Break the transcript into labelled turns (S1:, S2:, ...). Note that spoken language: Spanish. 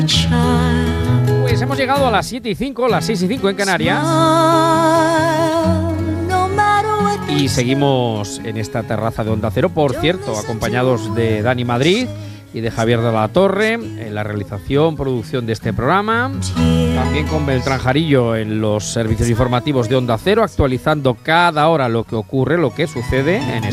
S1: Pues hemos llegado a las 7:05, las 6:05 en Canarias. Y seguimos en esta terraza de Onda Cero, por cierto, acompañados de Dani Madrid y de Javier de la Torre en la realización, producción de este programa. También con Beltrán Jarillo en los servicios informativos de Onda Cero, actualizando cada hora lo que ocurre, lo que sucede en